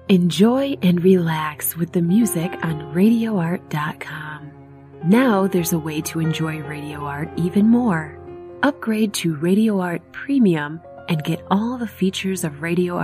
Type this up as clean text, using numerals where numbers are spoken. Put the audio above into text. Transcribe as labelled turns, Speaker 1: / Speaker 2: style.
Speaker 1: Enjoy and relax with the music on RadioArt.com. Now there's a way to enjoy Radio Art even more. Upgrade to Radio Art Premium and get all the features of Radio Art